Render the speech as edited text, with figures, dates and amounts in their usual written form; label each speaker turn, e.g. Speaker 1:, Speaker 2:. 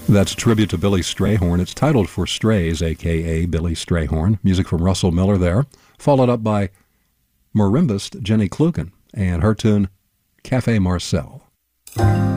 Speaker 1: That's a tribute to Billy Strayhorn. It's titled For Strays, a.k.a. Billy Strayhorn. Music from Russell Miller there. Followed up by marimbist Jenny Kluken and her tune, Cafe Marcel.